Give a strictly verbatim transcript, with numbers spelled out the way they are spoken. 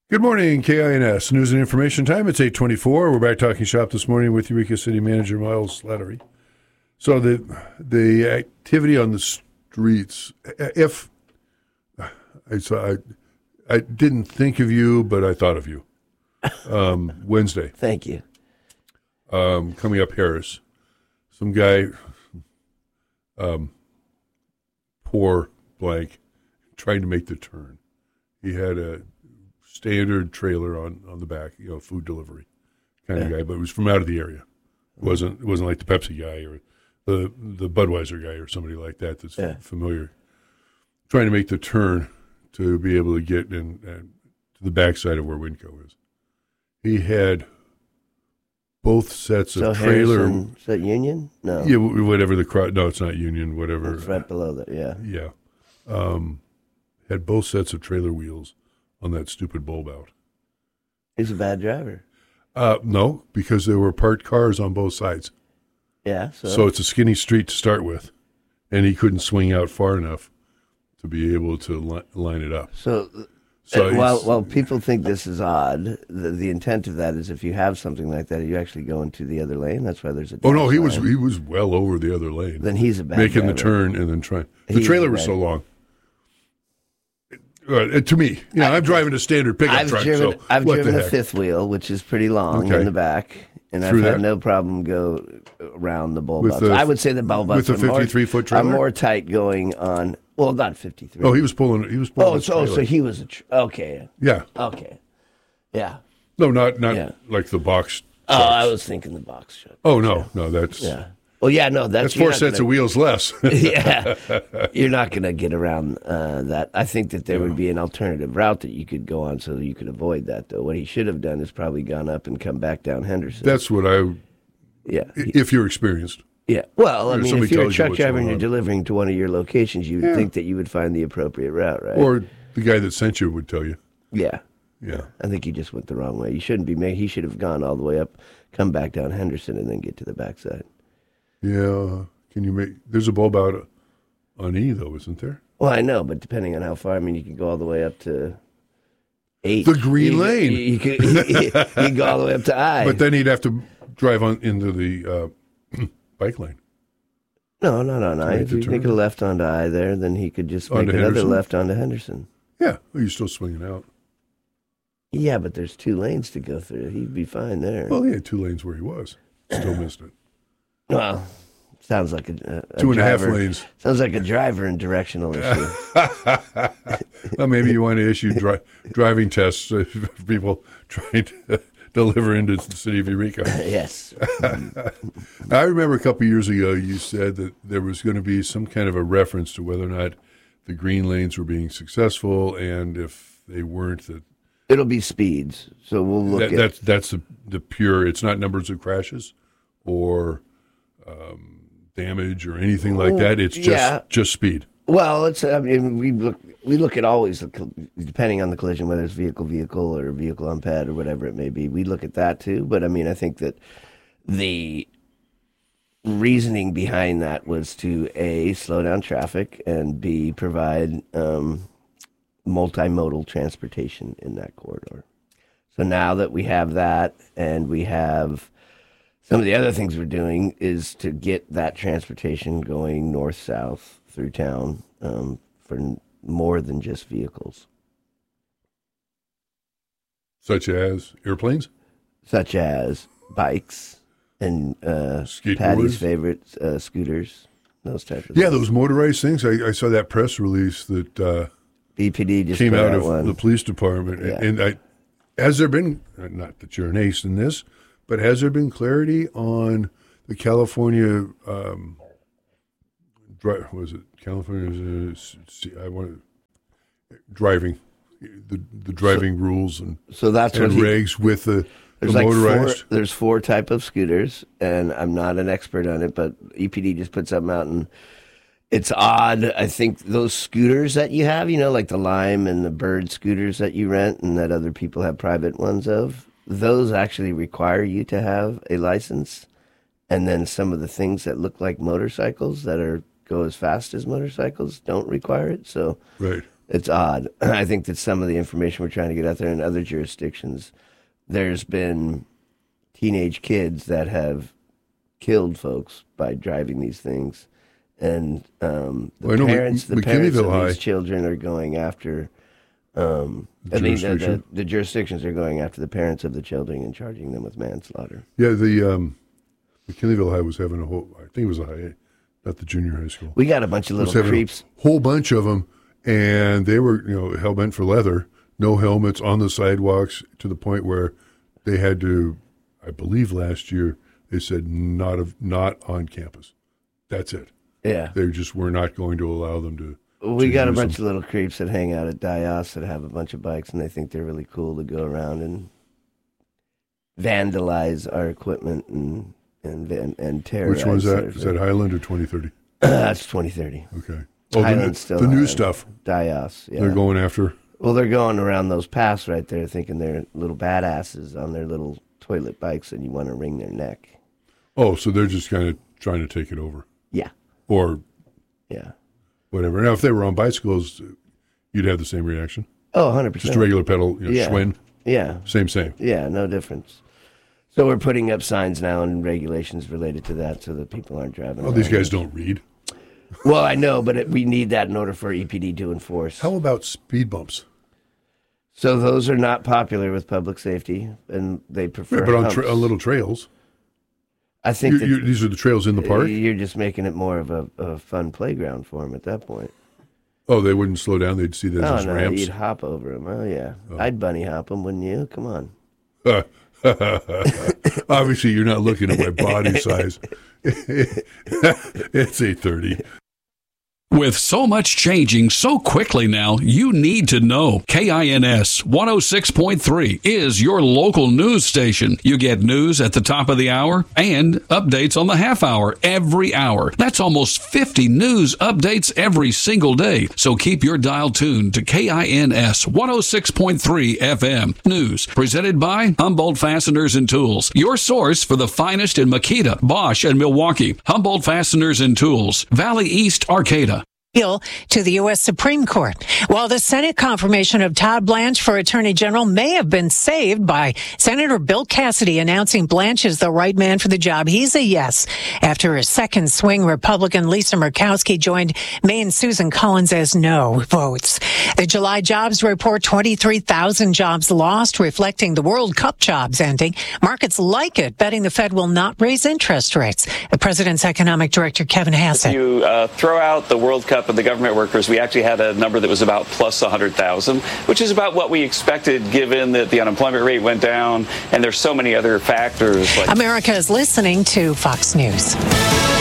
Good morning, K I N S News and Information Time. It's eight twenty-four. We're back talking shop this morning with Eureka City Manager Miles Slattery. So the the activity on the streets, if I saw, I, I didn't think of you, but I thought of you. Um, Wednesday. Thank you. Um, coming up Harris, some guy, um, poor blank, trying to make the turn. He had a standard trailer on, on the back, you know, food delivery kind of Yeah. guy, but it was from out of the area. It wasn't it wasn't like the Pepsi guy or the the Budweiser guy or somebody like that that's Yeah. familiar. Trying to make the turn to be able to get in uh, to the backside of where Winco is. He had both sets So of trailer. Harrison, is that Union? No. Yeah, whatever the crowd. No, it's not Union. Whatever. It's right below that, yeah. Yeah. Um, had both sets of trailer wheels on that stupid bulb out. He's a bad driver. Uh, no, because there were parked cars on both sides. Yeah, so, So it's a skinny street to start with, and he couldn't swing out far enough to be able to li- line it up. so, So uh, while he's- while people think this is odd, the, the intent of that is if you have something like that, you actually go into the other lane. That's why there's a Oh no, dash he was line. he was well over the other lane, Then he's a bad making the driver. turn and then trying. The He's trailer a was bad- so long. Uh, to me, you know, I'm driving a standard pickup I've truck. driven, so I've what driven the a heck? fifth wheel, which is pretty long Okay. in the back, and Through I've had there? no problem go around the bulb With ups. the- I would say the bulb with ups the are more- fifty-three foot are trailer? more tight going on. Well, not fifty-three. Oh, he was pulling. He was pulling. Oh, his so, oh, so trailer. he was a tr- okay, yeah. okay, yeah. No, not not Yeah. like the box. Oh, trucks. I was thinking the box truck. Oh no, no, that's Yeah. Well, yeah, no, that's that's you're four not sets gonna- of wheels less. Yeah, you're not going to get around uh, that. I think that there would be an alternative route that you could go on so that you could avoid that. Though what he should have done is probably gone up and come back down Henderson. That's what I. yeah, he- If you're experienced, yeah. Well, I Or mean, somebody if you're a tells you truck what's driver going and you're on. delivering to one of your locations, you would Yeah. think that you would find the appropriate route, right? or the guy that sent you would tell you. yeah, Yeah. I think you just went the wrong way. You shouldn't be. ma- He should have gone all the way up, come back down Henderson, and then get to the backside. Yeah. Can you make? There's a bulb out on E though, isn't there? Well, I know, but depending on how far, I mean, you could go all the way up to eight. The green You- lane. You, you could you, you could go all the way up to I. But then he'd have to drive on into the uh, bike lane. no, not on I. make If the you make turn. a left onto I there, then he could just make Onto another Henderson? left onto Henderson. Yeah. Well, you're still swinging out. Yeah, but there's two lanes to go through. He'd be fine there. Well, he had two lanes where he was. Still missed it. Well, sounds like a, a, a Two and a half driver- lanes. Sounds like a driver and directional issue. Well, maybe you want to issue dri- driving tests uh, for people trying to deliver into the city of Eureka. Yes. I remember a couple of years ago you said that there was going to be some kind of a reference to whether or not the green lanes were being successful, and if they weren't, that, It'll be speeds. So we'll look that at that's that's the, the pure. It's not numbers of crashes or um, damage or anything like that. It's just yeah. just speed. Well, it's. I mean, we look. We look at always, the col- depending on the collision, whether it's vehicle vehicle or vehicle on pad or whatever it may be. We look at that too. But I mean, I think that the reasoning behind that was to a slow down traffic and b provide um, multimodal transportation in that corridor. So now that we have that, and we have some of the other things we're doing is to get that transportation going north south through town um, for n- more than just vehicles, Such as airplanes? such as bikes and uh, Skateboards? Patty's favorite uh, scooters, those type of Yeah, things. those motorized things. I, I saw that press release that uh, B P D just came put out out of one. the police department. Yeah. And I, has there been, not that you're an ace in this, but has there been clarity on the California, um, dri- was it California? I want driving, the the driving rules and, So that's and what he, regs with the, the There's like motorized. four, there's four type of scooters, and I'm not an expert on it, but E P D just put something out, and it's odd. I think those scooters that you have, you know, like the Lime and the Bird scooters that you rent and that other people have private ones of, those actually require you to have a license. And then some of the things that look like motorcycles that are go as fast as motorcycles don't require it. So Right. It's odd. I think that some of the information we're trying to get out there in other jurisdictions, there's been teenage kids that have killed folks by driving these things, and um, the well, parents, the parents of High. these children are going after. Um, I mean, the, the, the jurisdictions are going after the parents of the children and charging them with manslaughter. Yeah, the um, McKinleyville High was having a whole. I think it was a high, not the junior high school. We got a bunch of little creeps, a whole bunch of them, and they were, you know, hell bent for leather. No helmets on the sidewalks, to the point where they had to, I believe last year they said not of not on campus. That's it. Yeah, they just were not going to allow them to. We got a bunch of little creeps that hang out at Dios that have a bunch of bikes, and they think they're really cool to go around and vandalize our equipment and and and, and terrorize. Which one's that? Is that Highland or twenty thirty? That's twenty thirty. Okay. Oh, Highland's the, still the new Highland. stuff. Dios. Yeah. They're going after. Well, they're going around those paths right there, thinking they're little badasses on their little toilet bikes, and you want to wring their neck. Oh, so they're just kind of trying to take it over. Yeah. Or. Yeah. Whatever. Now, if they were on bicycles, you'd have the same reaction. Oh, one hundred percent. Just a regular pedal, you know, yeah. Schwinn. Yeah. Same, same. Yeah, no difference. So we're putting up signs now and regulations related to that so that people aren't driving. Oh, these guys don't read. Well, I know, but it, we need that in order for E P D to enforce. How about speed bumps? So those are not popular with public safety, and they prefer Yeah, but on, humps. tra- on little trails. I think you, that you, these are the trails in the park? You're just making it more of a, a fun playground for them at that point. Oh, they wouldn't slow down. They'd see those oh, as no, ramps. You'd hop over them. Oh, yeah. Oh. I'd bunny hop them, wouldn't you? Come on. Obviously, you're not looking at my body size. It's eight thirty. With so much changing so quickly now, you need to know. K I N S one oh six point three is your local news station. You get news at the top of the hour and updates on the half hour every hour. That's almost fifty news updates every single day. So keep your dial tuned to K I N S one oh six point three F M. News presented by Humboldt Fasteners and Tools. Your source for the finest in Makita, Bosch, and Milwaukee. Humboldt Fasteners and Tools. Valley East, Arcata. To the U S Supreme Court. While the Senate confirmation of Todd Blanche for Attorney General may have been saved by Senator Bill Cassidy announcing Blanche is the right man for the job, he's a yes. After a second swing, Republican Lisa Murkowski joined Maine Susan Collins as no votes. The July jobs report, twenty-three thousand jobs lost, reflecting the World Cup jobs ending. Markets like it, betting the Fed will not raise interest rates. The president's economic director, Kevin Hassett. If you uh, throw out the World Cup and the government workers, we actually had a number that was about plus one hundred thousand, which is about what we expected given that the unemployment rate went down and there's so many other factors. Like- America is listening to Fox News.